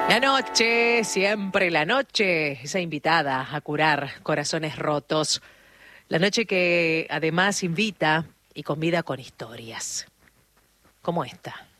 La noche, siempre la noche, esa invitada a curar corazones rotos. La noche que además invita y convida con historias, como esta.